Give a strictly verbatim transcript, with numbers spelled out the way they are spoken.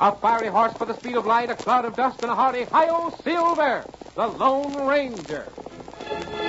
A fiery horse for the speed of light, a cloud of dust, and a hearty hi-yo Silver, the Lone Ranger.